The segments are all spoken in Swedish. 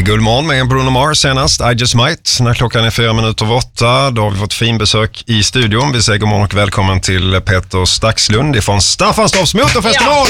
Guldmorgon med Bruno Mars senast, I Just Might. När klockan är 4:08, då har vi fått fin besök i studion. Vi säger god morgon och välkommen till Peter Staxlund ifrån Staffanstorps motorfestival.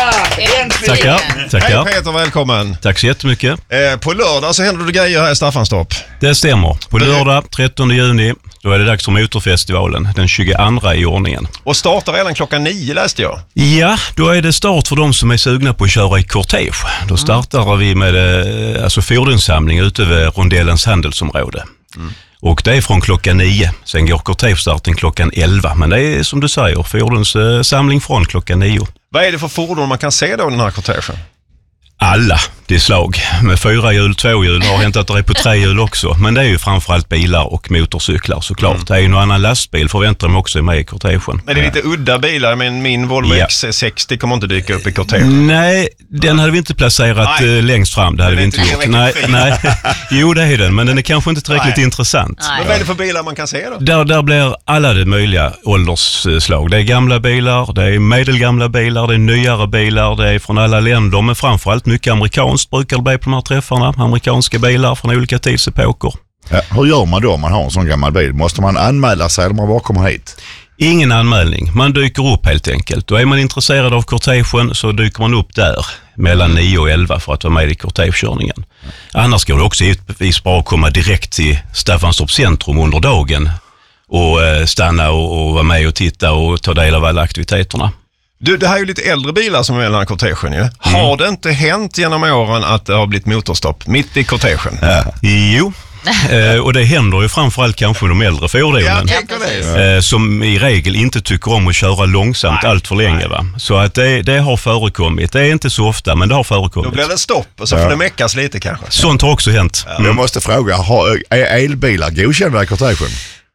Tackar. Hej Peter, välkommen. Tack så jättemycket. På lördag så händer det grejer här i Staffanstorp. Det stämmer. På lördag 13 juni, då är det dags för motorfestivalen, den 22 i ordningen. Och startar redan klockan 9 läste jag. Ja, då är det start för de som är sugna på att köra i kortege. Då startar vi med fordonssamling ute vid rondellens handelsområde. Och det är från klockan 9. Sen går kortegestarten klockan 11. Men det är som du säger, fordonssamling från klockan 9. Vad är det för fordon man kan se då i den här kortegen? Alla det slag. Med 4 hjul, 2 hjul, har hänt att det är på 3 hjul också. Men det är ju framförallt bilar och motorcyklar såklart. Det är ju någon annan lastbil, förväntar mig också med i kortegen. Men det är lite udda bilar, men min Volvo XC60 kommer inte dyka upp i kortegen. Nej, den hade vi inte placerat längst fram, det hade vi inte gjort. Nej. Jo, det är den, men den är kanske inte tillräckligt intressant. Men vad är det för bilar man kan se då? Där blir alla de möjliga åldersslag. Det är gamla bilar, det är medelgamla bilar, det är nyare bilar, det är från alla länder, men framförallt mycket amerikanskt brukar det bli på de här träffarna. Amerikanska bilar från olika tidsepoker. Ja, hur gör man då om man har en sån gammal bil? Måste man anmäla sig eller man bara kommer hit? Ingen anmälning. Man dyker upp helt enkelt. Och är man intresserad av kortegen så dyker man upp där mellan 9 och 11 för att vara med i kortegekörningen. Annars går det också givetvis bra att komma direkt till Staffanstorps centrum under dagen och stanna och vara med och titta och ta del av alla aktiviteterna. Du, det här är ju lite äldre bilar som är i den här kortegen ju. Har det inte hänt genom åren att det har blivit motorstopp mitt i kortegen? Jo. Och det händer ju framförallt kanske de äldre fordonen som i regel inte tycker om att köra långsamt allt för länge. Va? Så att det har förekommit. Det är inte så ofta, men det har förekommit. Då blir det stopp och så får det meckas lite kanske. Sånt har också hänt. Jag måste fråga, är elbilar godkända i kortegen?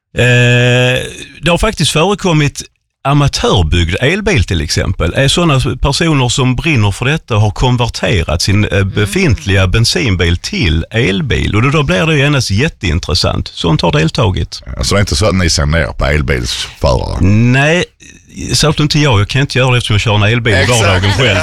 Det har faktiskt förekommit amatörbyggd elbil till exempel. Är sådana personer som brinner för detta och har konverterat sin befintliga bensinbil till elbil. Och då blir det ju endast jätteintressant. Sånt har deltagit. Så det är inte så att ni ser ner på elbilsförare? Nej, särskilt inte jag. Jag kan inte göra det eftersom jag kör en elbil i vardagen själv.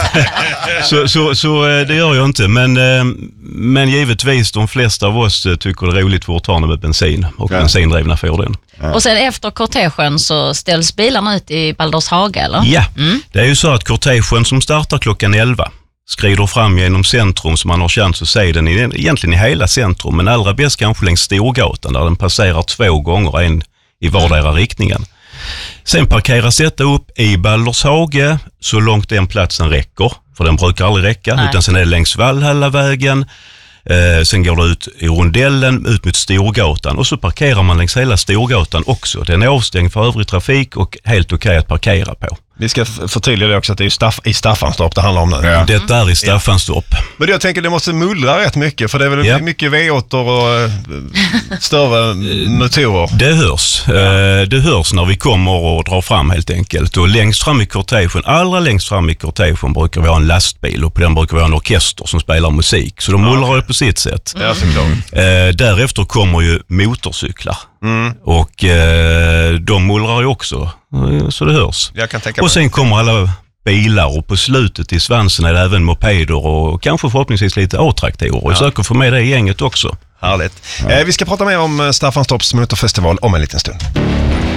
så det gör jag inte. Men givetvis de flesta av oss tycker det är roligt fortfarande med bensin och bensindrivna fordon. Och sen efter kortegen så ställs bilarna ut i Baldershaga, eller? Ja, det är ju så att kortegen som startar klockan 11 skrider fram genom centrum så man har chans att se den egentligen i hela centrum. Men allra bäst kanske längs Storgatan där den passerar 2 gånger, en i vardera riktningen. Sen parkeras detta upp i Baldershaga så långt den platsen räcker. För den brukar aldrig räcka, utan sen är det längs Valhallavägen. Sen går det ut i rondellen, ut mot Storgatan och så parkerar man längs hela Storgatan också. Den är avstängd för övrig trafik och helt okej att parkera på. Vi ska förtydliga det också att det är i Staffanstorp det handlar om nu. Ja. Detta är i Staffanstorp. Men jag tänker det måste mullra rätt mycket för det är väl mycket V8 och större motorer. Det hörs när vi kommer och drar fram helt enkelt. Och längst fram i kortegen, allra längst fram i kortegen brukar vi ha en lastbil och på den brukar vi ha en orkester som spelar musik. Så de mullrar ju på sitt sätt. Ja, därefter kommer ju motorcyklar. Och de mullrar ju också. Så det hörs. Och sen kommer alla bilar och på slutet i svansen är det även mopeder och kanske förhoppningsvis lite A-traktorer. Och söker få med det i gänget också. Härligt. Vi ska prata mer om Staffanstorps motorfestival om en liten stund.